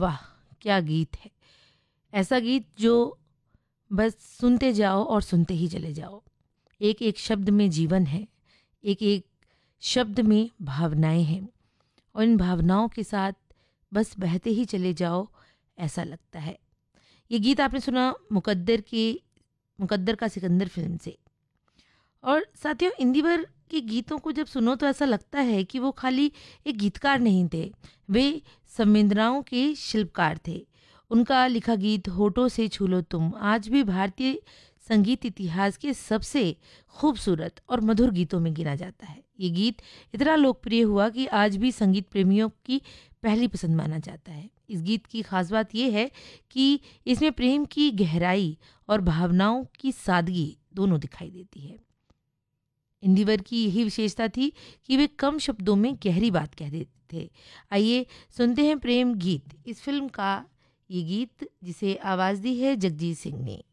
वाह क्या गीत है। ऐसा गीत जो बस सुनते जाओ और सुनते ही चले जाओ। एक एक शब्द में जीवन है, एक एक शब्द में भावनाएं हैं और इन भावनाओं के साथ बस बहते ही चले जाओ ऐसा लगता है। ये गीत आपने सुना मुकद्दर का सिकंदर फिल्म से। और साथियों, इंदिवर के गीतों को जब सुनो तो ऐसा लगता है कि वो खाली एक गीतकार नहीं थे, वे संवेदनाओं के शिल्पकार थे। उनका लिखा गीत होठों से छू लो तुम आज भी भारतीय संगीत इतिहास के सबसे खूबसूरत और मधुर गीतों में गिना जाता है। ये गीत इतना लोकप्रिय हुआ कि आज भी संगीत प्रेमियों की पहली पसंद माना जाता है। इस गीत की खास बात यह है कि इसमें प्रेम की गहराई और भावनाओं की सादगी दोनों दिखाई देती है। इंदिवर की यही विशेषता थी कि वे कम शब्दों में गहरी बात कह देते थे। आइए सुनते हैं प्रेम गीत, इस फिल्म का ये गीत जिसे आवाज़ दी है जगजीत सिंह ने।